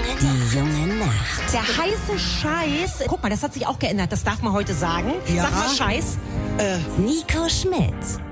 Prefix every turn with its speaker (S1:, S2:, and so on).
S1: Die junge Nacht.
S2: Der heiße Scheiß. Guck mal, das hat sich auch geändert. Das darf man heute sagen.
S3: Ja.
S2: Sag mal Scheiß.
S1: Nico Schmidt